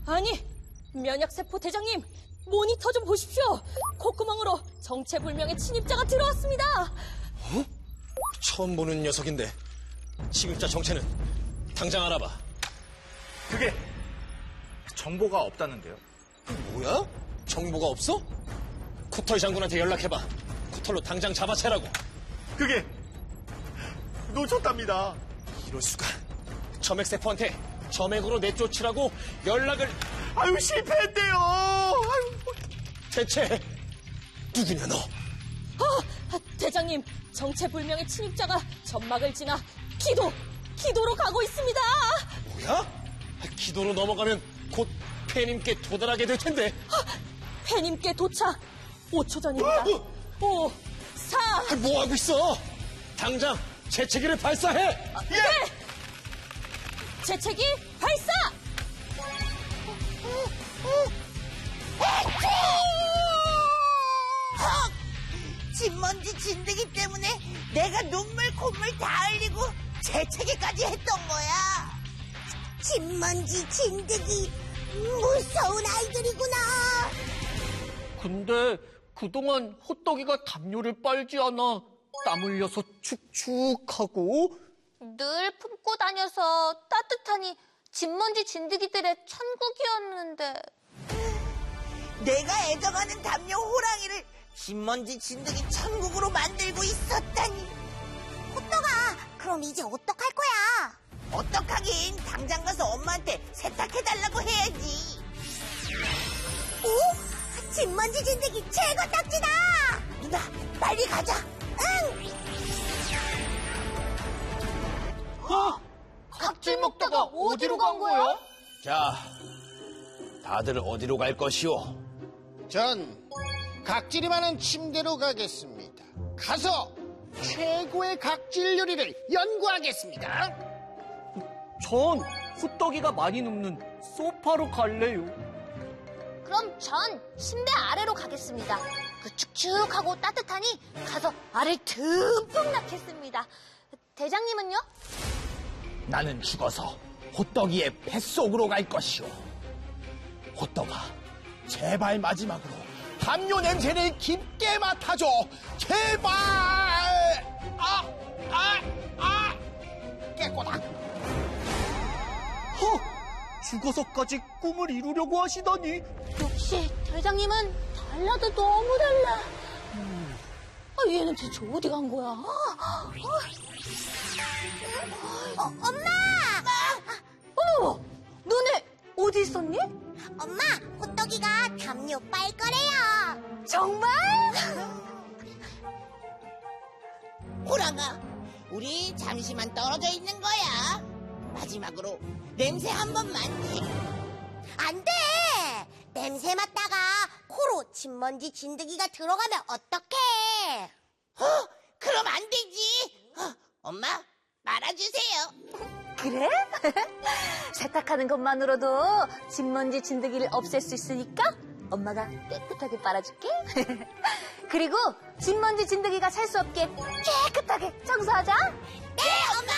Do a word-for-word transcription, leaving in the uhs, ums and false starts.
아니, 면역세포 대장님, 모니터 좀 보십시오. 콧구멍으로 정체불명의 침입자가 들어왔습니다. 어? 처음 보는 녀석인데 침입자 정체는 당장 알아봐. 그게 정보가 없다는데요. 뭐야? 정보가 없어? 코털 장군한테 연락해봐. 코털로 당장 잡아채라고. 그게 놓쳤답니다. 이럴 수가. 점액세포한테 점액으로 내쫓으라고 연락을. 아유, 실패했대요. 아유. 대체 누구냐 너? 아, 대장님, 정체불명의 침입자가 점막을 지나 기도, 기도로 가고 있습니다. 뭐야? 기도로 넘어가면 곧 폐님께 도달하게 될 텐데. 아, 폐님께 도착 오 초 전입니다. 어? 오, 사. 뭐 하고 있어? 당장 재채기를 발사해. 아, 네. 재채기 발사. 헉! 진먼지 진드기 때문에 내가 눈물 콧물 다 흘리고 재채기까지 했던 거야. 진먼지 진드기 무서운 아이들이구나. 근데 그동안 호떡이가 담요를 빨지 않아 땀 흘려서 축축하고 늘 품고 다녀서 따뜻하니 진먼지 진드기들의 천국이었는데. 내가 애정하는 담요 호랑이를 진먼지 진드기 천국으로 만들고 있었다니. 호떡아, 그럼 이제 어떡할 거야? 어떡하긴, 당장 가서 엄마한테 세탁해달라고 해야지. 오? 진먼지 진드기 최고 딱지다! 누나, 빨리 가자. 응! 어? 각질 먹다가 어디로 간 거야? 자, 다들 어디로 갈 것이오? 전 각질이 많은 침대로 가겠습니다. 가서 최고의 각질 요리를 연구하겠습니다. 전 호떡이가 많이 눕는 소파로 갈래요. 그럼 전 침대 아래로 가겠습니다. 그 축축하고 따뜻하니 가서 알을 듬뿍 낳겠습니다. 대장님은요? 나는 죽어서 호떡이의 뱃속으로 갈 것이오. 호떡아, 제발 마지막으로 담요 냄새를 깊게 맡아줘. 제발! 아, 아, 아! 깨꼬다. 허! 죽어서까지 꿈을 이루려고 하시다니. 역시 대장님은 달라도 너무 달라. 음. 아, 얘는 대체 어디 간 거야? 아, 어, 엄마! 어머! 너네 어디 있었니? 엄마, 호떡이가 담요 빨 거래요. 정말? 호랑아, 우리 잠시만 떨어져 있는 거야. 마지막으로 냄새 한 번만. 안 돼! 냄새 맡다가 코로 진먼지 진드기가 들어가면 어떡해? 어? 그럼 안 되지. 어, 엄마, 말아주세요. 그래? 세탁하는 것만으로도 진먼지 진드기를 없앨 수 있으니까 엄마가 깨끗하게 빨아줄게. 그리고 진먼지 진드기가 살 수 없게 깨끗하게 청소하자. 네, 엄마!